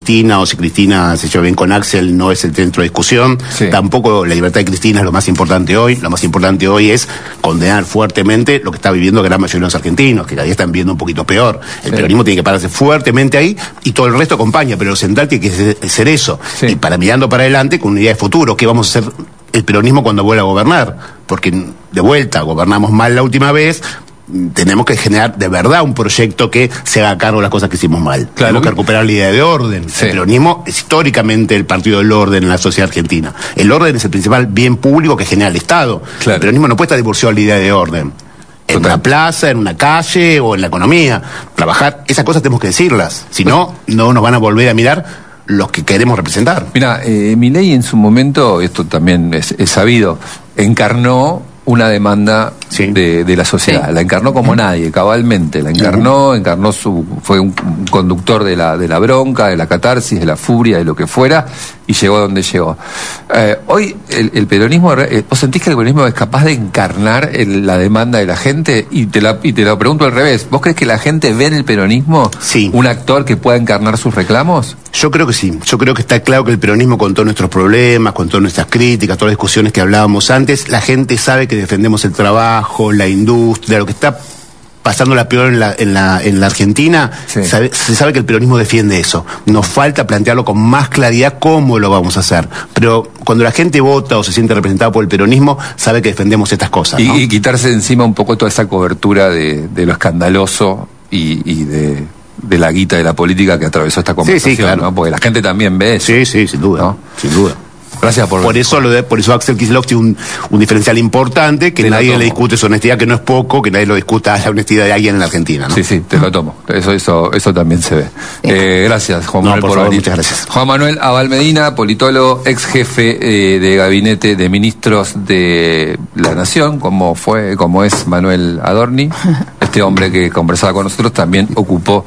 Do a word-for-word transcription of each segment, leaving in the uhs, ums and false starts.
Cristina o si Cristina se lleva bien con Axel no es el centro de discusión. Sí. Tampoco la libertad de Cristina es lo más importante hoy. Lo más importante hoy es condenar fuertemente lo que está viviendo la gran mayoría de los argentinos, que cada día están viviendo un poquito peor. El sí. peronismo tiene que pararse fuertemente ahí y todo el resto acompaña, pero lo central tiene que ser eso. Sí. Y para mirando para adelante con una idea de futuro, ¿qué vamos a hacer el peronismo cuando vuelva a gobernar? Porque de vuelta, gobernamos mal la última vez, tenemos que generar de verdad un proyecto que se haga cargo de las cosas que hicimos mal. Claro. Tenemos que recuperar la idea de orden. Sí. El peronismo es históricamente el partido del orden en la sociedad argentina. El orden es el principal bien público que genera el Estado. Claro. El peronismo no puede estar divorciado de la idea de orden. En Total. Una plaza, en una calle o en la economía. Trabajar, esas cosas tenemos que decirlas. Si no, no nos van a volver a mirar los que queremos representar. Mira, eh, Milei en su momento, esto también es, es sabido, encarnó una demanda sí. de, de la sociedad, sí. la encarnó como uh-huh. nadie, cabalmente, la encarnó, uh-huh. encarnó su, fue un, un conductor de la, de la bronca, de la catarsis, de la furia, de lo que fuera, y llegó a donde llegó. Eh, hoy el, el peronismo, eh, ¿vos sentís que el peronismo es capaz de encarnar el, la demanda de la gente? Y te, la, y te lo pregunto al revés, ¿vos crees que la gente ve en el peronismo sí. un actor que pueda encarnar sus reclamos? Yo creo que sí, yo creo que está claro que el peronismo, con todos nuestros problemas, con todas nuestras críticas, todas las discusiones que hablábamos antes, la gente sabe que defendemos el trabajo, la industria, lo que está pasando la peor en la, en la, en la Argentina, sí. sabe, se sabe que el peronismo defiende eso. Nos falta plantearlo con más claridad cómo lo vamos a hacer. Pero cuando la gente vota o se siente representada por el peronismo, sabe que defendemos estas cosas, y, ¿no? y quitarse de encima un poco toda esa cobertura de, de lo escandaloso y, y de... de la guita de la política que atravesó esta conversación, sí, sí, claro. ¿no? Porque la gente también ve eso. Sí, sí, sin duda, ¿no? Sin duda. Gracias por... Por eso, lo de, por eso Axel Kicillof tiene un, un diferencial importante, que te nadie le discute su honestidad, que no es poco, que nadie lo discuta la honestidad de alguien en la Argentina, ¿no? Sí, sí, te lo tomo. Eso, eso, eso también se ve. Eh, gracias, Juan no, Manuel, por, por favor, venir. muchas gracias. Juan Manuel Abal Medina, politólogo, ex jefe eh, de gabinete de ministros de la Nación, como fue, como es Manuel Adorni. Este hombre que conversaba con nosotros también ocupó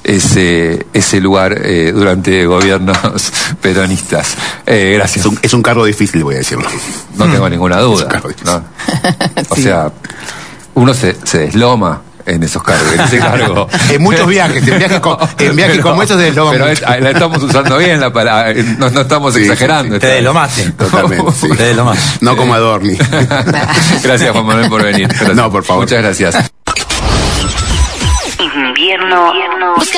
ese, ese lugar eh, durante gobiernos peronistas. Eh, gracias. Es un, es un cargo difícil, voy a decirlo. No tengo ninguna duda. ¿No? O sí. sea, uno se, se desloma en esos cargos, en ese cargo. En muchos viajes, en viajes, con, en viajes pero, como esos se desloma. Pero es, la estamos usando bien, la para, no, no estamos sí, exagerando. Sí, sí. Te deslomaste. Totalmente, sí. Te deslomaste. No como Adorni. Gracias, Juan Manuel, por venir. Gracias. No, por favor. Muchas gracias. Invierno. Invierno.